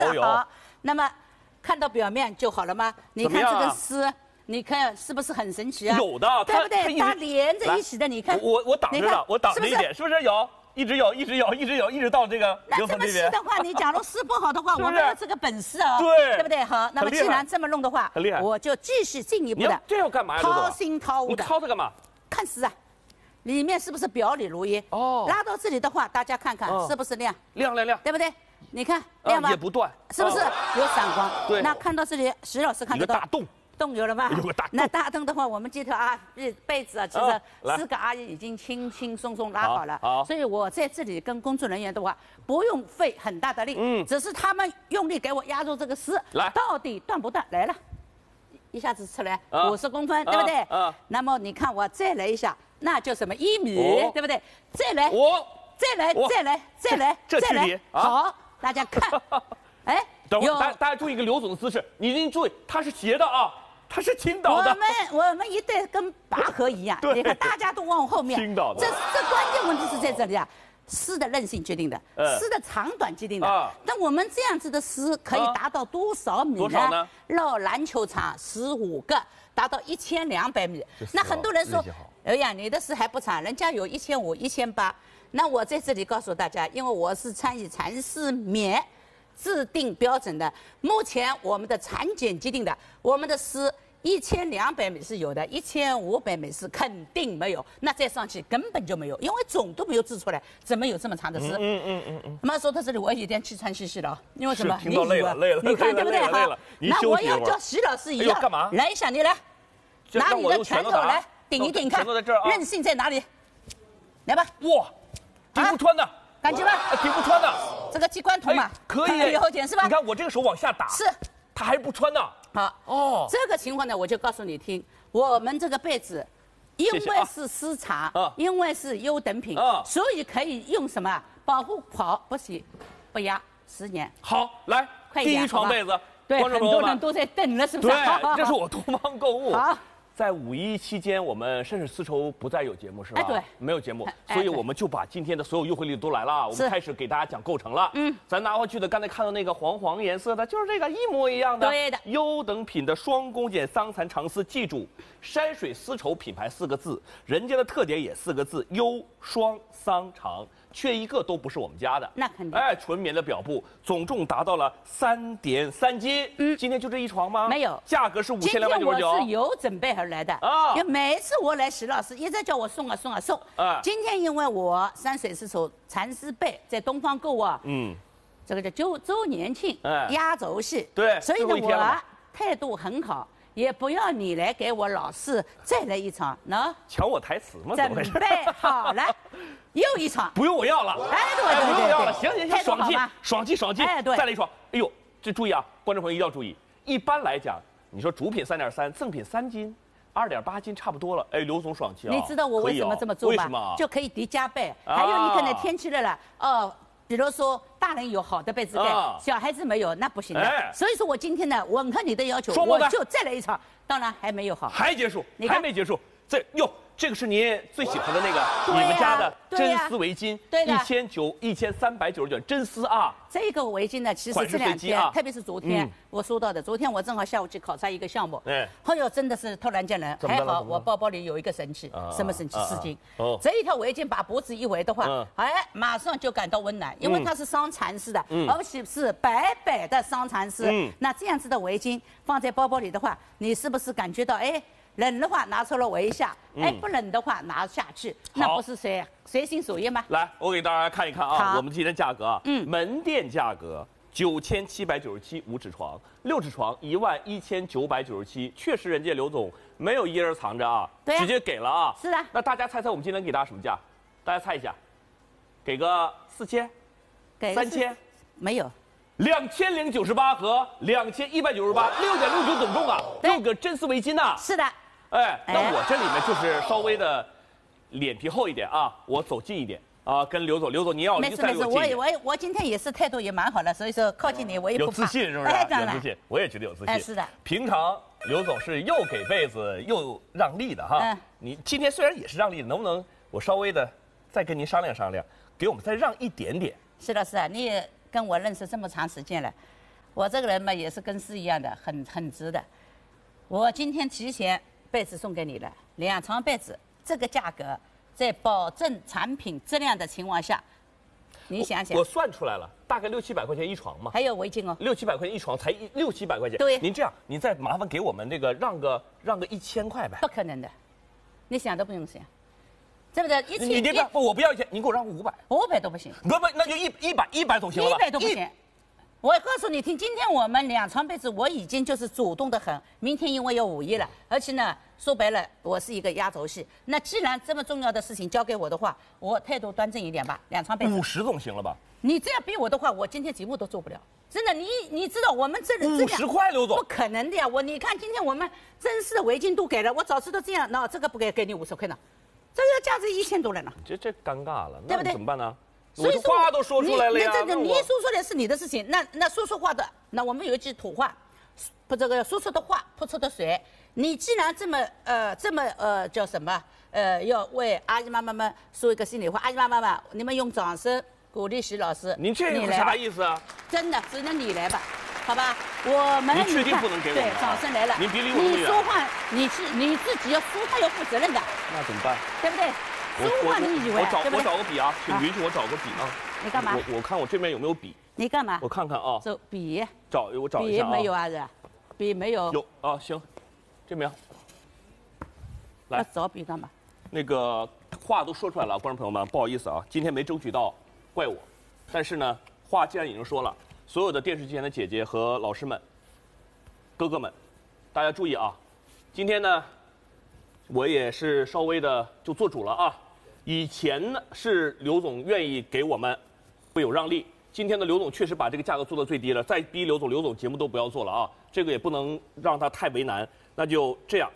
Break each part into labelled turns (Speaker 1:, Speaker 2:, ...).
Speaker 1: 哦哟
Speaker 2: 好，那么看到表面就好了吗？你看这
Speaker 1: 怎么样啊
Speaker 2: 个丝，你看是不是很神奇啊？
Speaker 1: 有的，
Speaker 2: 对不对？
Speaker 1: 它一直
Speaker 2: 它连着一起的，你看。
Speaker 1: 我挡着
Speaker 2: 你看
Speaker 1: 了，我挡着一点，是不是有？一直有，一直到这个
Speaker 2: 那这么
Speaker 1: 刘总这边。
Speaker 2: 细的话，你假如撕不好的话，
Speaker 1: 是不是
Speaker 2: 我们有这个本事哦，
Speaker 1: 对
Speaker 2: 对不对？好，那么
Speaker 1: 很厉害
Speaker 2: 既然这么弄的话，
Speaker 1: 很厉害
Speaker 2: 我就继续进一步的
Speaker 1: 你要这要干嘛呀，刘
Speaker 2: 掏
Speaker 1: 总？
Speaker 2: 心掏
Speaker 1: 你
Speaker 2: 物的
Speaker 1: 掏它干嘛？
Speaker 2: 看丝啊，里面是不是表里如一？
Speaker 1: 哦
Speaker 2: 拉到这里的话，大家看看
Speaker 1: 哦
Speaker 2: 是不是亮，
Speaker 1: 亮，
Speaker 2: 对不对？你看亮吧
Speaker 1: 也，不断，
Speaker 2: 是不是有闪光？
Speaker 1: 对
Speaker 2: 那看到这里，石老师看得到
Speaker 1: 一个大洞。
Speaker 2: 洞有了吧？
Speaker 1: 有个大洞
Speaker 2: 那大洞的话，我们这条被子啊，其
Speaker 1: 啊
Speaker 2: 实
Speaker 1: 来
Speaker 2: 4个阿姨已经轻轻松松拉好了。
Speaker 1: 好
Speaker 2: 所以我在这里跟工作人员的话，不用费很大的力，只是他们用力给我压住这个丝，
Speaker 1: 来
Speaker 2: 到底断不断？来了，一下子出来
Speaker 1: 啊
Speaker 2: 50公分，对不对？
Speaker 1: 啊
Speaker 2: 那么你看我再来一下，那就什么1米，
Speaker 1: 哦
Speaker 2: 对不对？再来，
Speaker 1: 我
Speaker 2: 再来，
Speaker 1: 哇
Speaker 2: 再来，再来，再
Speaker 1: 这距离
Speaker 2: 来，
Speaker 1: 啊
Speaker 2: 好，大家看，哎，
Speaker 1: 等会儿
Speaker 2: 有
Speaker 1: 大家注意一个刘总的姿势，你一定注意，他是斜的啊，他是倾倒的。
Speaker 2: 我们一对跟拔河一样，
Speaker 1: 对
Speaker 2: 你看大家都往后面，
Speaker 1: 倾倒的
Speaker 2: 这关键问题是在这里啊。丝的韧性决定的，丝的长短决定的。
Speaker 1: 啊
Speaker 2: 那我们这样子的丝可以达到多少米呢？
Speaker 1: 多少呢？
Speaker 2: 绕篮球场15个，达到1200米。那很多人说
Speaker 1: 力气好，
Speaker 2: 哎呀，你的丝还不长，人家有1500、1800。那我在这里告诉大家，因为我是参与蚕丝棉制定标准的，目前我们的蚕茧既定的，我们的丝1200米是有的，1500米是肯定没有，那再上去根本就没有，因为种都没有制出来，怎么有这么长的丝？那么说到这里，我有点气喘吁吁了，因为什么？
Speaker 1: 是听到累了
Speaker 2: 你以为
Speaker 1: 累了
Speaker 2: 你看对不对？
Speaker 1: 累了累了
Speaker 2: 好，
Speaker 1: 你
Speaker 2: 那我
Speaker 1: 休息一会儿
Speaker 2: 要叫徐老师一样，
Speaker 1: 哎呦干嘛
Speaker 2: 来一下，你来，拿你的
Speaker 1: 这让我用拳头打
Speaker 2: 拳头来顶一顶看，
Speaker 1: 拳头在这儿啊
Speaker 2: 韧性在哪里？来吧，
Speaker 1: 哇，顶不穿的，
Speaker 2: 感觉吧？
Speaker 1: 顶不穿的。
Speaker 2: 这个机关图嘛，
Speaker 1: 可以。
Speaker 2: 以后剪是吧？
Speaker 1: 你看我这个手往下打，
Speaker 2: 是。
Speaker 1: 它还不穿呢。
Speaker 2: 好
Speaker 1: 哦
Speaker 2: 这个情况呢，我就告诉你听，我们这个被子，因
Speaker 1: 谢谢啊
Speaker 2: 为是丝长，
Speaker 1: 啊
Speaker 2: 因为是优等品，
Speaker 1: 啊
Speaker 2: 所以可以用什么保护跑不洗不压10年。
Speaker 1: 好，来，
Speaker 2: 快一点
Speaker 1: 第一床被子，
Speaker 2: 对，
Speaker 1: 观众朋友们
Speaker 2: 很多人，都在等了，是不是？好好
Speaker 1: 对，这是我东方购物。
Speaker 2: 好。
Speaker 1: 在5·1期间，我们绅士丝绸不再有节目是吧？
Speaker 2: 哎对
Speaker 1: 没有节目，
Speaker 2: 哎对
Speaker 1: 所以我们就把今天的所有优惠力度都来了啊！我
Speaker 2: 是
Speaker 1: 们开始给大家讲构成了。咱拿回去的刚才看到那个黄颜色的，就是这个一模一样的。
Speaker 2: 对的
Speaker 1: 优等品的双弓剪桑蚕长丝，记住，山水丝绸品牌4个字，人家的特点也4个字：优、双、桑、长。缺一个都不是我们家的，
Speaker 2: 那肯定
Speaker 1: 哎，纯棉的表布，总重达到了3.3斤。今天就这一床吗？
Speaker 2: 没有
Speaker 1: 价格是
Speaker 2: 今天我是
Speaker 1: 5299。
Speaker 2: 有准备而来的
Speaker 1: 啊
Speaker 2: 因为每一次我来，徐老师一直叫我送啊送啊送。
Speaker 1: 哎
Speaker 2: 今天因为我山水丝绸蚕丝被在东方购物啊，这个叫周年庆
Speaker 1: 哎
Speaker 2: 压轴戏，
Speaker 1: 对
Speaker 2: 所以呢
Speaker 1: 最后一天了嘛
Speaker 2: 我态度很好，也不要你来给我老是再来一场，喏，
Speaker 1: 抢我台词吗？怎么回事？
Speaker 2: 准备好了，又一场。
Speaker 1: 不用我要了。
Speaker 2: 哎对对对
Speaker 1: 不用我要了。
Speaker 2: 对
Speaker 1: 行行行，
Speaker 2: 态度
Speaker 1: 爽气
Speaker 2: 好吗
Speaker 1: 爽气。
Speaker 2: 哎对
Speaker 1: 再来一床。哎呦，这注意啊，观众朋友一定要注意。一般来讲，你说主品3.3，赠品3斤，2.8斤差不多了。哎，刘总爽气啊！
Speaker 2: 你知道我为什么这么做吗？
Speaker 1: 为什么？
Speaker 2: 就可以叠加被，
Speaker 1: 啊
Speaker 2: 还有一个呢，天气热了，比如说大人有好的被子盖，
Speaker 1: 啊
Speaker 2: 小孩子没有，那不行的。
Speaker 1: 哎
Speaker 2: 所以说我今天呢，吻合你的要求，
Speaker 1: 双胞胎
Speaker 2: 我就再来一场。当然还没有好，
Speaker 1: 还结束？
Speaker 2: 你看
Speaker 1: 还没结束？这个是您最喜欢的那个，
Speaker 2: 对呀
Speaker 1: 你们家的真
Speaker 2: 对呀
Speaker 1: 丝围巾，
Speaker 2: 对的
Speaker 1: 1399真丝啊。
Speaker 2: 这个围巾呢，其实
Speaker 1: 款式
Speaker 2: 这2天，
Speaker 1: 随机啊
Speaker 2: 特别是昨天我收到的。昨天我正好下午去考察一个项目，
Speaker 1: 哎
Speaker 2: 哎呦，真的是突然间人，还好
Speaker 1: 怎么的了怎么的
Speaker 2: 我包包里有一个神器，什么神器？丝巾。
Speaker 1: 哦
Speaker 2: 这一条围巾把脖子一围的话，哎，马上就感到温暖，因为它是桑蚕丝的，而且是白白的桑蚕丝。那这样子的围巾放在包包里的话，你是不是感觉到哎？冷的话拿出来围一下，哎，不冷的话拿下去，那不是随心所欲吗？
Speaker 1: 来，我给大家看一看啊，
Speaker 2: 好
Speaker 1: 我们今天价格啊，门店价格9797，5指床，6指床11997，确实人家刘总没有掖着藏着啊，
Speaker 2: 对啊
Speaker 1: 直接给了啊。
Speaker 2: 是的
Speaker 1: 那大家猜猜我们今天给大家什么价？大家猜一下，给个4000、
Speaker 2: 给个
Speaker 1: 3000、
Speaker 2: 没有，
Speaker 1: 2098和2198，6.69总重啊
Speaker 2: 对
Speaker 1: ，6个真丝围巾呐。
Speaker 2: 是的，
Speaker 1: 哎，那
Speaker 2: 哎
Speaker 1: 我这里面就是稍微的脸皮厚一点啊，我走近一点啊，跟刘总你要离
Speaker 2: 没事没事，
Speaker 1: 再离我近一点。
Speaker 2: 我今天也是态度也蛮好的，所以说靠近你我也不怕。
Speaker 1: 有自信是不是？
Speaker 2: 哎，当然
Speaker 1: 有自，信，我也觉得有自信。
Speaker 2: 哎是的。
Speaker 1: 平常刘总是又给被子又让利的哈。
Speaker 2: 嗯
Speaker 1: 你今天虽然也是让利的，能不能我稍微的再跟您商量商量，给我们再让一点点？
Speaker 2: 是的是啊，你也跟我认识这么长时间了， 我这个人嘛也是跟诗一样的，很直的。我今天提前被子送给你了，2床被子，这个价格，在保证产品质量的情况下，你想想。
Speaker 1: 我算出来了，大概600-700块钱一床嘛。
Speaker 2: 还有围巾哦。
Speaker 1: 600-700块钱一床，才600-700块钱。
Speaker 2: 对。
Speaker 1: 您这样，您再麻烦给我们那个让个1000块呗。
Speaker 2: 不可能的，你想都不用想。对不对？1000，
Speaker 1: 你这个不，我不要1000，您给我让500
Speaker 2: 都不行。
Speaker 1: 不，那就100总行了吧
Speaker 2: ？100都不行。我告诉你听，今天我们2床被子，我已经就是主动的很。明天因为有5一了，而且呢，说白了，我是一个压轴戏。那既然这么重要的事情交给我的话，我态度端正一点吧。2床被子
Speaker 1: 50总行了吧？
Speaker 2: 你这样逼我的话，我今天节目都做不了。真的，你知道我们这
Speaker 1: 50块，刘总
Speaker 2: 不可能的呀！你看今天我们真实的围巾都给了，我早知道这样，那这个不给你50块呢。这个价值1000多了呢，
Speaker 1: 这尴尬了，
Speaker 2: 对不对？
Speaker 1: 怎么办呢？
Speaker 2: 所以
Speaker 1: 我话都说出来了呀。
Speaker 2: 你说出来是你的事情，那说话的，那我们有一句土话，不这个说出的话泼出的水。你既然这么叫什么要为阿姨妈妈们说一个心里话，阿姨妈妈们，你们用掌声鼓励徐老师。
Speaker 1: 您这有啥意思啊？
Speaker 2: 真的，只能你来吧。好吧，我们
Speaker 1: 你确定不能给我们？
Speaker 2: 对，掌声来了。
Speaker 1: 您别离我那么远。
Speaker 2: 你说话，你自己要说话要负责任的。
Speaker 1: 那怎么办？
Speaker 2: 对不对？说话你以为？
Speaker 1: 我找个笔啊，请允许我找个笔啊。
Speaker 2: 你干嘛？
Speaker 1: 我看我这边有没有笔。
Speaker 2: 你干嘛？
Speaker 1: 我看看啊。
Speaker 2: 走笔。
Speaker 1: 我找一下啊。
Speaker 2: 笔没有啊？是？笔没有。
Speaker 1: 有啊，行，这边。来。
Speaker 2: 找笔干嘛？
Speaker 1: 那个话都说出来了，观众朋友们，不好意思啊，今天没争取到，怪我。但是呢，话既然已经说了。所有的电视机前的姐姐和老师们、哥哥们，大家注意啊！今天呢，我也是稍微的就做主了啊。以前呢是刘总愿意给我们会有让利，今天的刘总确实把这个价格做到最低了，再逼刘总节目都不要做了啊！这个也不能让他太为难，那就这样。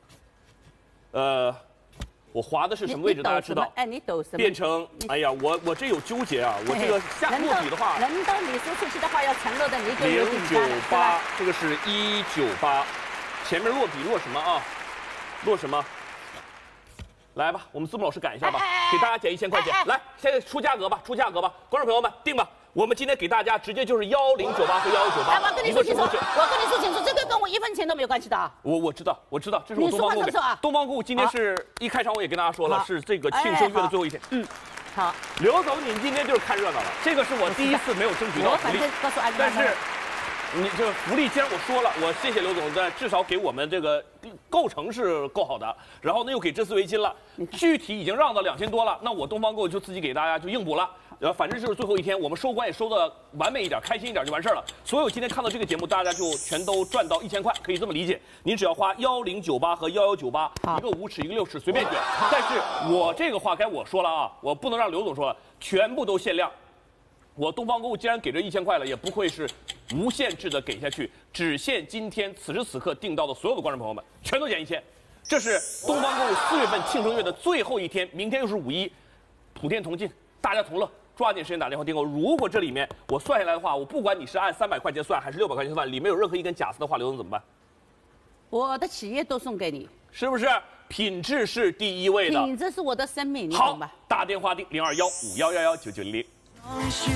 Speaker 1: 我划的是什么位置？大家知道？
Speaker 2: 哎，你抖什么？
Speaker 1: 变成哎呀，我这有纠结啊！我这个下落笔的话，
Speaker 2: 轮到你说出去的话要承诺的，你就有紧张了，是吧？
Speaker 1: 这个是198，前面落笔落什么啊？落什么？来吧，我们字幕老师改一下吧，给大家减1000块钱。来，现在出价格吧，观众朋友们定吧。我们今天给大家直接就是1098和1198。
Speaker 2: 哎，我跟你说清楚，这个跟我1分钱都没有关系的啊。我
Speaker 1: 知道，这是我东方购物。东方购物今天是一开场我也跟大家说了，是这个庆生月的最后一天。
Speaker 2: 好。
Speaker 1: 刘总，您今天就是看热闹了，这个是我第一次没有争取到福利，但是。你这福利，既然我说了，我谢谢刘总的，至少给我们这个构成是够好的。然后呢，又给这次围巾了，具体已经让到2000多了。那我东方购就自己给大家就硬补了。反正就是最后一天，我们收官也收的完美一点，开心一点就完事儿了。所有今天看到这个节目，大家就全都赚到1000块，可以这么理解。您只要花1098和1198，一个5尺，一个6尺，随便选。但是我这个话该我说了啊，我不能让刘总说了，全部都限量。我东方购物既然给这1000块了，也不会是无限制的给下去，只限今天此时此刻订到的所有的观众朋友们，全都减1000。这是东方购物4月份庆生月的最后一天，明天又是5一，普天同庆，大家同乐，抓紧时间打电话订购。如果这里面我算下来的话，我不管你是按300块钱算还是600块钱算，里面有任何一根假丝的话，刘总怎么办？我的企业都送给你，是不是？品质是第一位的，品质是我的生命，你懂吧？打电话订0215111990。